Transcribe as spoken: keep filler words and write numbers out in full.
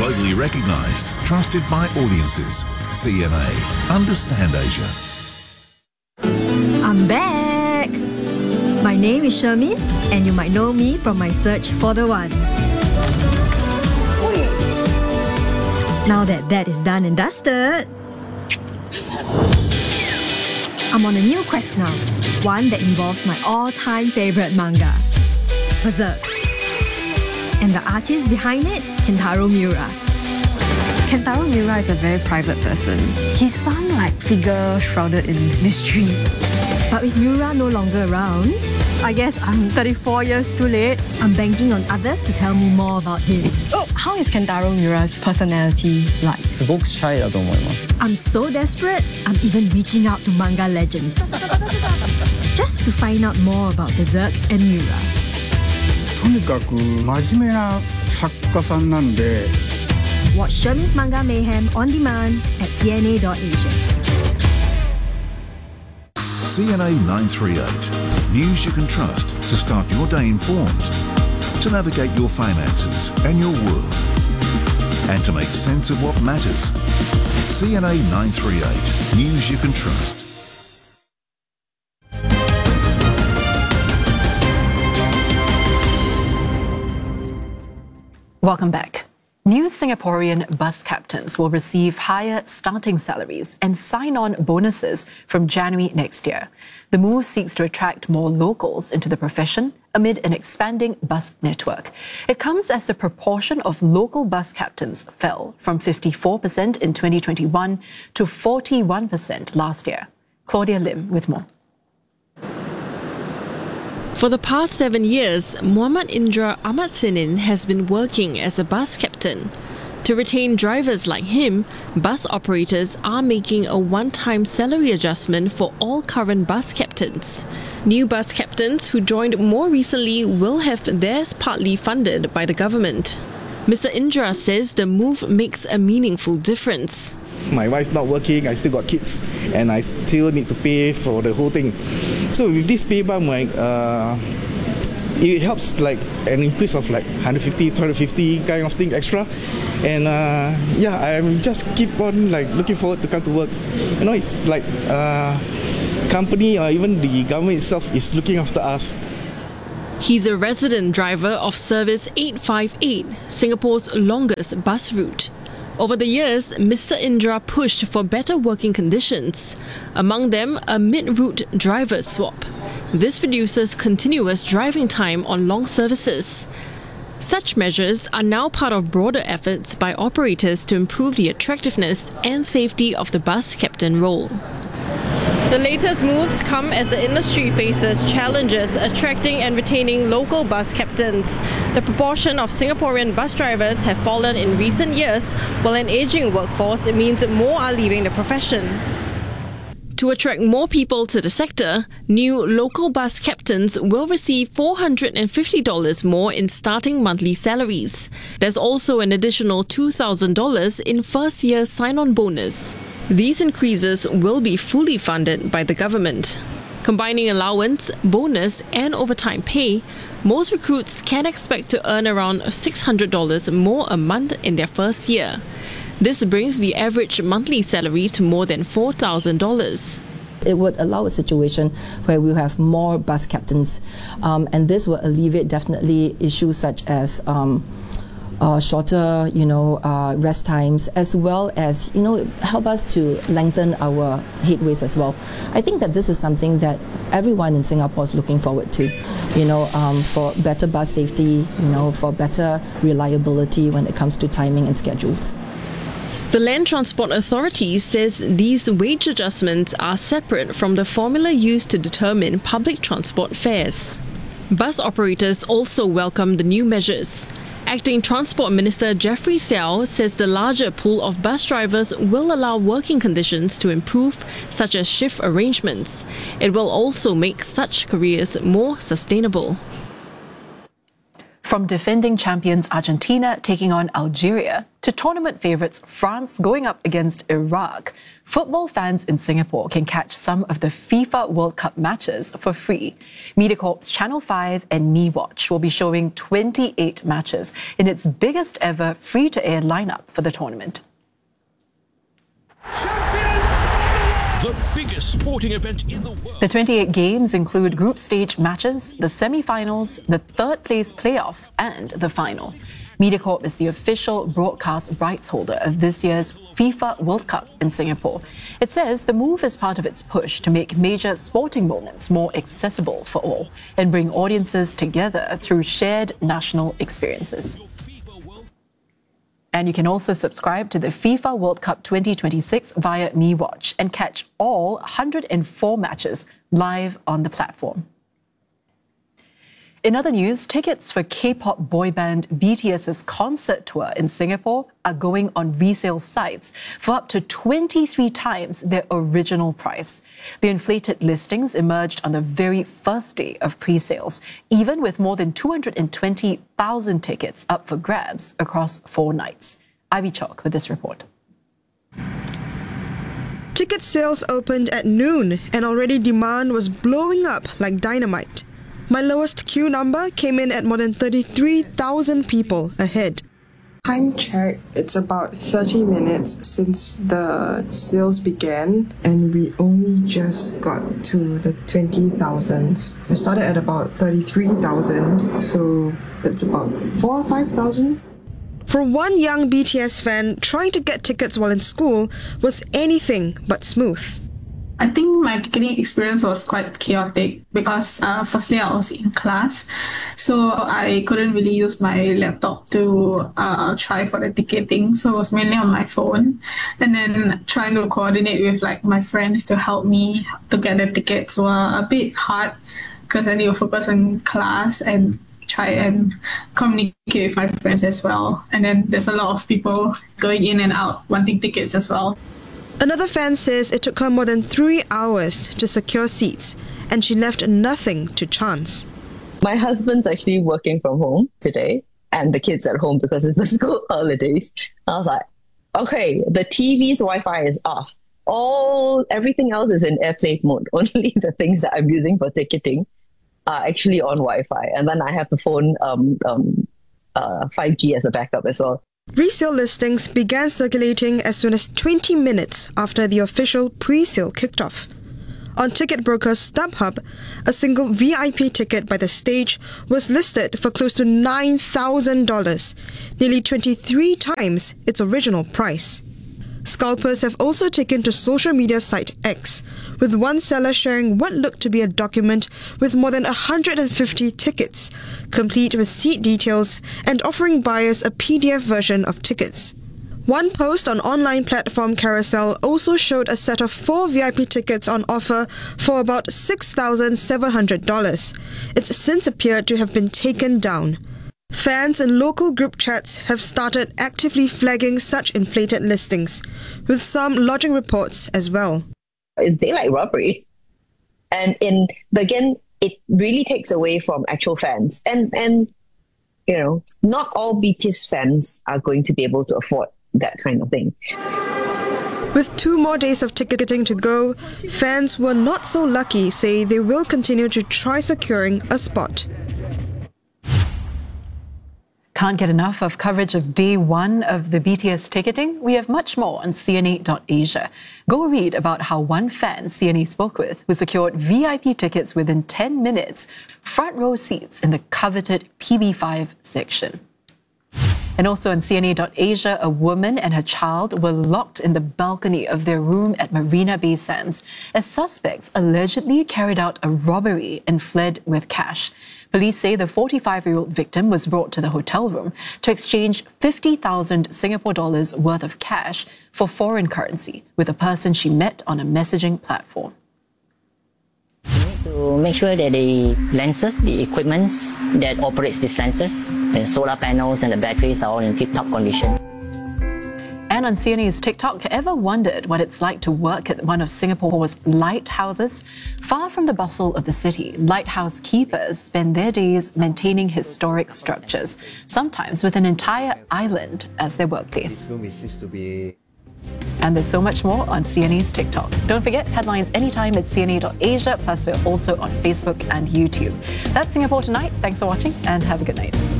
Globally recognised, trusted by audiences. C N A. Understand Asia. I'm back! My name is Shermin, and you might know me from my search for the one. Now that that is done and dusted, I'm on a new quest now. One that involves my all-time favourite manga, Berserk. And the artist behind it, Kentaro Miura. Kentaro Miura is a very private person. He's some like figure shrouded in mystery. But with Miura no longer around, I guess I'm thirty-four years too late. I'm banking on others to tell me more about him. Oh, how is Kentaro Miura's personality like? すごくシャイだと思います。 I'm so desperate, I'm even reaching out to manga legends. Just to find out more about Berserk and Miura. とにかく真面目な作家さんなんで。 Watch Shermin's Manga Mayhem on demand at c n a dot asia. C N A nine thirty-eight. News you can trust to start your day informed, to navigate your finances and your world, and to make sense of what matters. C N A nine thirty-eight. News you can trust. Welcome back. New Singaporean bus captains will receive higher starting salaries and sign-on bonuses from January next year. The move seeks to attract more locals into the profession amid an expanding bus network. It comes as the proportion of local bus captains fell from fifty-four percent in twenty twenty-one to forty-one percent last year. Claudia Lim with more. For the past seven years, Muhammad Indra Ahmad Sinin has been working as a bus captain. To retain drivers like him, bus operators are making a one-time salary adjustment for all current bus captains. New bus captains who joined more recently will have theirs partly funded by the government. Mister Indra says the move makes a meaningful difference. My wife not working, I still got kids, and I still need to pay for the whole thing. So with this pay bump, like, uh, it helps like an increase of like one hundred fifty, two hundred fifty kind of thing extra. And uh, yeah, I'm just keep on like looking forward to come to work. You know, it's like uh, company or even the government itself is looking after us. He's a resident driver of Service eight five eight, Singapore's longest bus route. Over the years, Mister Indra pushed for better working conditions, among them a mid-route driver swap. This reduces continuous driving time on long services. Such measures are now part of broader efforts by operators to improve the attractiveness and safety of the bus captain role. The latest moves come as the industry faces challenges attracting and retaining local bus captains. The proportion of Singaporean bus drivers have fallen in recent years, while an ageing workforce means more are leaving the profession. To attract more people to the sector, new local bus captains will receive four hundred fifty dollars more in starting monthly salaries. There's also an additional two thousand dollars in first-year sign-on bonus. These increases will be fully funded by the government. Combining allowance, bonus and overtime pay, most recruits can expect to earn around six hundred dollars more a month in their first year. This brings the average monthly salary to more than four thousand dollars. It would allow a situation where we have more bus captains, um, and this will alleviate definitely issues such as um, Uh, shorter, you know, uh, rest times, as well as, you know, help us to lengthen our headways as well. I think that this is something that everyone in Singapore is looking forward to, you know, um, for better bus safety, you know, for better reliability when it comes to timing and schedules. The Land Transport Authority says these wage adjustments are separate from the formula used to determine public transport fares. Bus operators also welcome the new measures. Acting Transport Minister Jeffrey Seow says the larger pool of bus drivers will allow working conditions to improve, such as shift arrangements. It will also make such careers more sustainable. From defending champions Argentina taking on Algeria to tournament favourites France going up against Iraq, football fans in Singapore can catch some of the FIFA World Cup matches for free. MediaCorp's Channel five and Me Watch will be showing twenty-eight matches in its biggest ever free-to-air lineup for the tournament. The biggest sporting event in the world. The twenty-eight games include group stage matches, the semi-finals, the third place playoff and the final. MediaCorp is the official broadcast rights holder of this year's FIFA World Cup in Singapore. It says the move is part of its push to make major sporting moments more accessible for all and bring audiences together through shared national experiences. And you can also subscribe to the FIFA World Cup twenty twenty-six via Me Watch and catch all one hundred four matches live on the platform. In other news, tickets for K-pop boy band BTS's concert tour in Singapore are going on resale sites for up to twenty-three times their original price. The inflated listings emerged on the very first day of pre-sales, even with more than two hundred twenty thousand tickets up for grabs across four nights. Ivy Chalk with this report. Ticket sales opened at noon and already demand was blowing up like dynamite. My lowest queue number came in at more than thirty-three thousand people ahead. Time check, it's about thirty minutes since the sales began and we only just got to the twenty thousands. We started at about thirty-three thousand, so that's about four or five thousand. For one young B T S fan, trying to get tickets while in school was anything but smooth. I think my ticketing experience was quite chaotic because uh, firstly I was in class, so I couldn't really use my laptop to uh, try for the ticketing, so it was mainly on my phone, and then trying to coordinate with like my friends to help me to get the tickets were a bit hard because I need to focus on class and try and communicate with my friends as well, and then there's a lot of people going in and out wanting tickets as well. Another fan says it took her more than three hours to secure seats, and she left nothing to chance. My husband's actually working from home today, and the kids at home because it's the school holidays. I was like, okay, the T V's Wi-Fi is off. All everything else is in airplane mode. Only the things that I'm using for ticketing are actually on Wi-Fi, and then I have the phone um, um, uh, five G as a backup as well. Resale listings began circulating as soon as twenty minutes after the official pre-sale kicked off. On ticket broker StubHub, a single V I P ticket by the stage was listed for close to nine thousand dollars, nearly twenty-three times its original price. Scalpers have also taken to social media site X, with one seller sharing what looked to be a document with more than one hundred fifty tickets, complete with seat details and offering buyers a P D F version of tickets. One post on online platform Carousel also showed a set of four V I P tickets on offer for about six thousand seven hundred dollars. It's since appeared to have been taken down. Fans in local group chats have started actively flagging such inflated listings, with some lodging reports as well. It's daylight robbery. And in again, it really takes away from actual fans. And, and you know, not all B T S fans are going to be able to afford that kind of thing. With two more days of ticketing to go, fans who are not so lucky say they will continue to try securing a spot. Can't get enough of coverage of day one of the B T S ticketing? We have much more on C N A dot asia. Go read about how one fan C N A spoke with who secured V I P tickets within ten minutes, front row seats in the coveted P B five section. And also on C N A dot asia, a woman and her child were locked in the balcony of their room at Marina Bay Sands as suspects allegedly carried out a robbery and fled with cash. Police say the forty-five-year-old victim was brought to the hotel room to exchange fifty thousand Singapore dollars worth of cash for foreign currency with a person she met on a messaging platform. To make sure that the lenses, the equipments that operates these lenses, the solar panels and the batteries are all in tip-top condition. And Everyone on C N A's TikTok ever wondered what it's like to work at one of Singapore's lighthouses? Far from the bustle of the city, lighthouse keepers spend their days maintaining historic structures, sometimes with an entire island as their workplace. And there's so much more on C N A's TikTok. Don't forget, headlines anytime at C N A dot asia, plus we're also on Facebook and YouTube. That's Singapore Tonight. Thanks for watching and have a good night.